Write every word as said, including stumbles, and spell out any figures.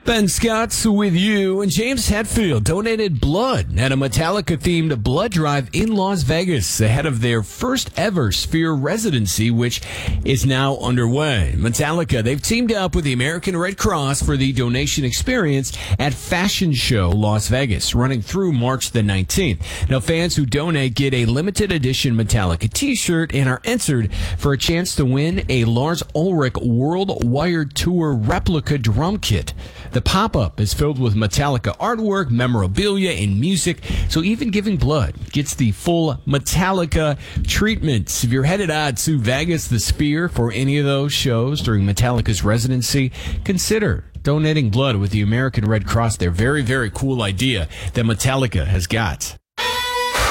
Ben Scott's with you, and James Hetfield donated blood at a Metallica-themed blood drive in Las Vegas ahead of their first ever Sphere residency, which is now underway. Metallica, they've teamed up with the American Red Cross for the donation experience at Fashion Show Las Vegas, running through March the nineteenth. Now, fans who donate get a limited edition Metallica t-shirt and are entered for a chance to win a Lars Ulrich World Wired Tour replica drum kit. The pop-up is filled with Metallica artwork, memorabilia, and music, so even giving blood gets the full Metallica treatment. If you're headed out to Vegas, the Sphere, for any of those shows during Metallica's residency, consider donating blood with the American Red Cross. They're very, very cool idea that Metallica has got.